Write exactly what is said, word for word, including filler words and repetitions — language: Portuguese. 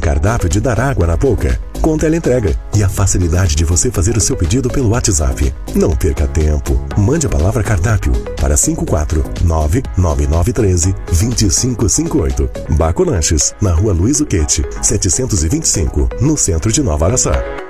cardápio de dar água na boca, com teleentrega e a facilidade de você fazer o seu pedido pelo WhatsApp. Não perca tempo. Mande a palavra cardápio para cinco quatro nove nove nove um três dois cinco cinco oito. Baco Lanches, na rua Luiz Uquete, setecentos e vinte e cinco, no centro de Nova Araçá.